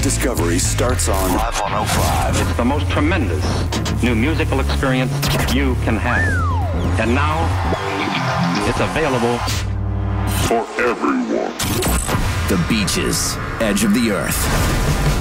Discovery starts on Live 105. It's the most tremendous new musical experience you can have. And now, it's available for everyone. The Beaches, Edge of the Earth.